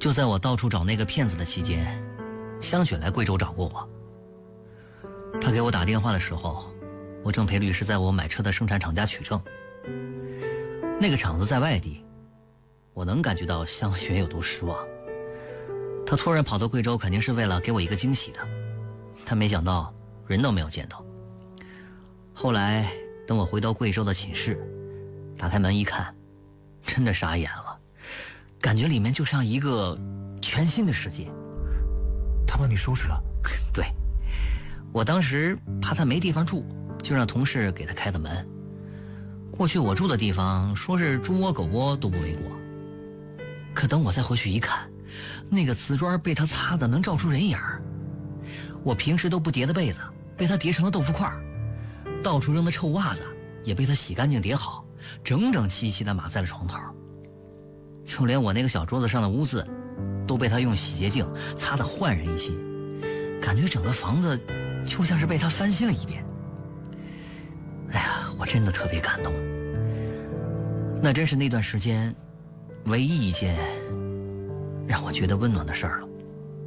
就在我到处找那个骗子的期间，香雪来贵州找过我。她给我打电话的时候，我正陪律师在我买车的生产厂家取证。那个厂子在外地，我能感觉到香雪有多失望。她突然跑到贵州，肯定是为了给我一个惊喜的。她没想到人都没有见到。后来等我回到贵州的寝室，打开门一看，真的傻眼了，感觉里面就像一个全新的世界。 他帮你收拾了？ 对，我当时怕他没地方住，就让同事给他开的门。过去我住的地方说是猪窝狗窝都不为过，可等我再回去一看，那个瓷砖被他擦得能照出人影儿。我平时都不叠的被子被他叠成了豆腐块，到处扔的臭袜子也被他洗干净叠好，整整齐齐地码在了床头。就连我那个小桌子上的污渍都被他用洗洁精擦得焕然一新，感觉整个房子就像是被他翻新了一遍。哎呀，我真的特别感动。那真是那段时间唯一一件让我觉得温暖的事儿了。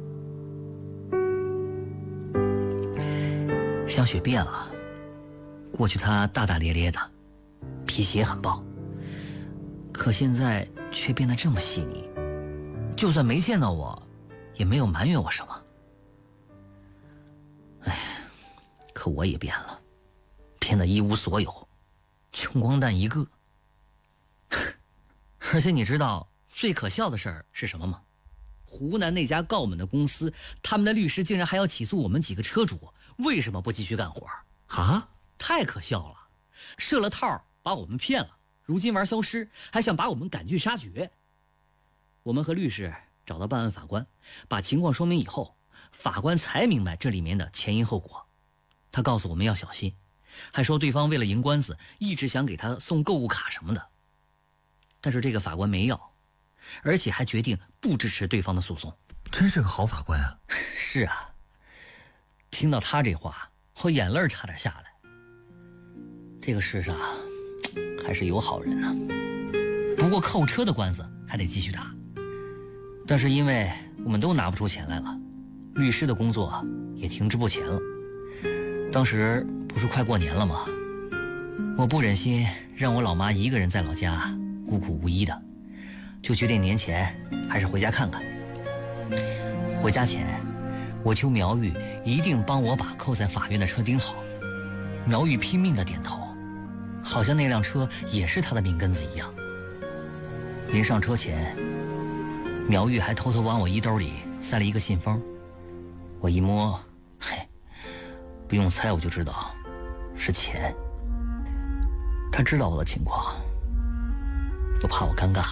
香雪变了，过去她大大咧咧的，脾气也很暴，可现在却变得这么细腻，就算没见到我也没有埋怨我什么。哎，可我也变了，变得一无所有，穷光蛋一个。而且你知道最可笑的事儿是什么吗？湖南那家告我们的公司，他们的律师竟然还要起诉我们几个车主，为什么不继续干活啊？太可笑了，设了套把我们骗了，如今玩消失，还想把我们赶尽杀绝。我们和律师找到办案法官，把情况说明以后，法官才明白这里面的前因后果。他告诉我们要小心，还说对方为了赢官司一直想给他送购物卡什么的。但是这个法官没要，而且还决定不支持对方的诉讼。 真是个好法官啊。 是啊，听到他这话，我眼泪差点下来。这个世上还是有好人呢。不过扣车的官司还得继续打，但是因为我们都拿不出钱来了，律师的工作也停滞不前了。当时不是快过年了吗？我不忍心让我老妈一个人在老家孤苦无依的，就决定年前还是回家看看。回家前，我求苗玉一定帮我把扣在法院的车钉好。苗玉拼命地点头，好像那辆车也是他的命根子一样。临上车前，苗玉还偷偷往我衣兜里塞了一个信封。我一摸，嘿，不用猜我就知道是钱。他知道我的情况，又怕我尴尬，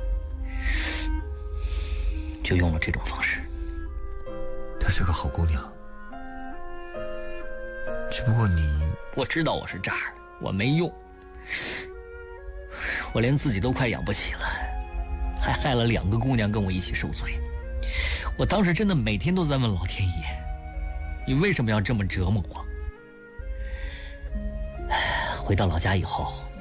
就用了这种方式。 她是个好姑娘，只不过我知道我是渣儿，我没用，我连自己都快养不起了，还害了2个姑娘跟我一起受罪。我当时真的每天都在问老天爷，你为什么要这么折磨我？回到老家以后，